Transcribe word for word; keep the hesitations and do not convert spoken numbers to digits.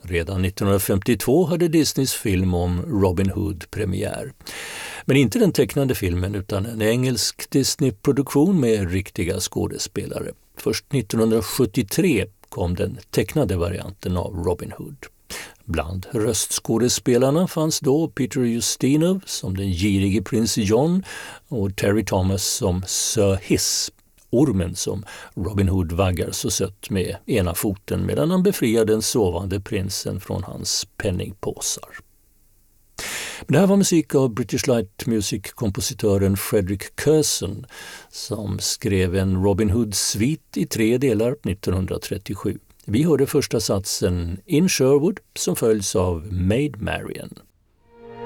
Redan nittonhundrafemtiotvå hade Disneys film om Robin Hood premiär. Men inte den tecknade filmen utan en engelsk Disney-produktion med riktiga skådespelare. Först nittonhundrasjuttiotre kom den tecknade varianten av Robin Hood. Bland röstskådespelarna fanns då Peter Ustinov som den girige prins John och Terry Thomas som Sir Hiss, ormen som Robin Hood vaggar så sött med ena foten medan han befriar den sovande prinsen från hans penningpåsar. Det här var musik av British Light Music-kompositören Frederick Curzon som skrev en Robin Hood-svit i tre delar nittonhundratrettiosju. Vi hörde första satsen In Sherwood som följs av Maid Marian.